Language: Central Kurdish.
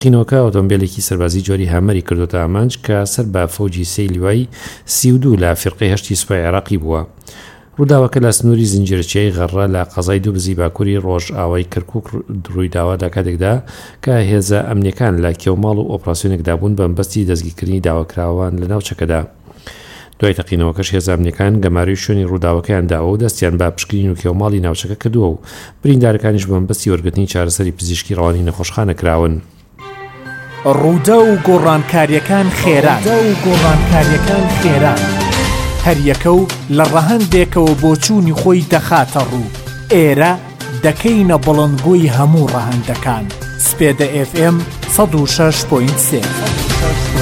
قینۆکە ئۆتۆمبیلێکی سەربازی جۆری هامەری کردوتە ئامانج کە سەر بە فەوجی سیلیوای 32 لە فیرقەی هەشتی سوپای عێراقی بووە. ڕووداوەکە لە سنووری زنجیرەچیای غەڕە لە قەزای دووبزی باکووری ڕۆژئاوای کەرکووک ڕوویداوە لە کاتێکدا کە هێزە ئەمنیەکان لە کێوماڵ و ئۆپراسیۆنێکدا بوون بە مەبەستی دەستگیرکردنی داواکراوان لە ناوچەکەدا. دوای تەقینەوەکەش هێزە ئەمنیەکان گەماروی شوێنی ڕووداوەکەیان داوە و دەستیان بە پشکنین و کێوماڵی ناوچەکە کردووە و بریندارەکانیش بە مەبەستی وەرگرتنی چارەسەری پزیشکی ڕەوانی نەخۆشخانە کراون. ڕوودە و گۆڕانکاریەکان خێران هەریەکە و لە ڕەهەندێکەوە بۆ چوونی خۆی دەخاتە ڕوو. ئێرە دەکەینە بڵندگوی هەموو ڕەهەندەکان. سپێدە FM 106.3